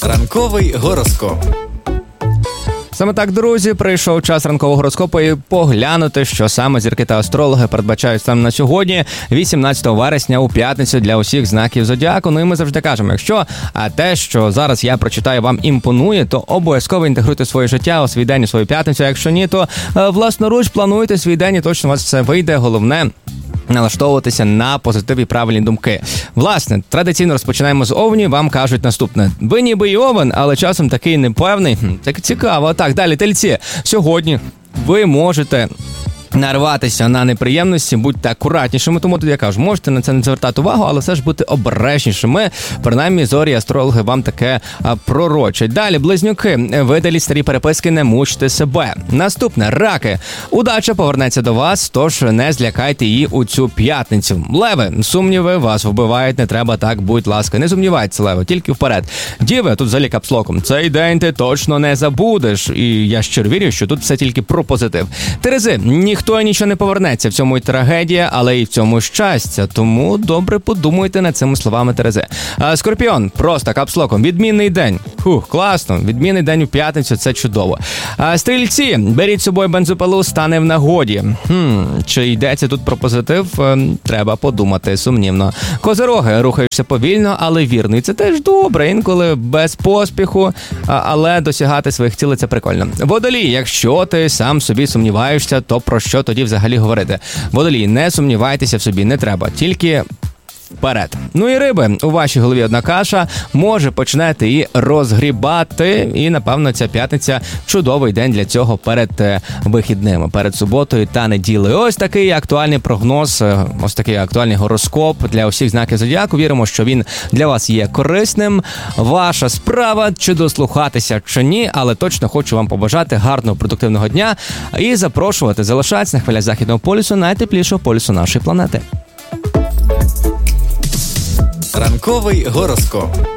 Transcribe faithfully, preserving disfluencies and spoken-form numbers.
Ранковий гороскоп. Саме так, друзі, прийшов час ранкового гороскопу і поглянути, що саме зірки та астрологи передбачають саме на сьогодні, вісімнадцятого вересня, у п'ятницю для усіх знаків зодіаку. Ну і ми завжди кажемо, якщо а те, що зараз я прочитаю, вам імпонує, то обов'язково інтегруйте своє життя у свій день, у свою п'ятницю. Якщо ні, то е, власноруч плануйте свій день і точно у вас все вийде. Головне – налаштовуватися на позитив і правильні думки. Власне, традиційно розпочинаємо з Овнів. Вам кажуть наступне. Ви ніби і Овен, але часом такий непевний. Так цікаво. Так, далі, Тельці. Сьогодні ви можете нарватися на неприємності, будьте акуратнішими, тому тут я кажу, можете на це не звертати увагу, але все ж бути обережнішими. Принаймні, зорі і астрологи вам таке а, пророчать. Далі, близнюки, видаліть старі переписки, не мучте себе. Наступне, раки. Удача повернеться до вас, тож не злякайте її у цю п'ятницю. Леви, сумніви вас вбивають, не треба так, будь ласка. Не сумнівайтеся, леви, тільки вперед. Діви, тут взагалі капслоком. Цей день ти точно не забудеш. І я щиро вірю, що тут все тільки про позитив. Терези, ніхто Ніхто і нічого не повернеться. В цьому і трагедія, але і в цьому щастя. Тому добре подумайте над цими словами Терези. А, Скорпіон, просто капслоком. Відмінний день. Фух, класно. Відмінний день у п'ятницю, це чудово. А, Стрільці, беріть з собою бензопилу, стане в нагоді. Хм, чи йдеться тут про позитив? Треба подумати, сумнівно. Козироги, рухаєшся повільно, але вірно. І це теж добре, інколи без поспіху, але досягати своїх цілей – це прикольно. Водолій, якщо ти сам собі сумніваєшся, то про що тоді взагалі говорити? Водолій, не сумнівайтеся в собі, не треба, тільки вперед. Ну і риби, у вашій голові одна каша, може почнете її розгрібати, і, напевно, ця п'ятниця чудовий день для цього перед е, вихідними, перед суботою та неділею. Ось такий актуальний прогноз, ось такий актуальний гороскоп для усіх знаків зодіаку. Віримо, що він для вас є корисним. Ваша справа, чи дослухатися, чи ні, але точно хочу вам побажати гарного, продуктивного дня і запрошувати залишатися на хвилях Західного полюсу, найтеплішого полюсу нашої планети. Ранковий гороскоп.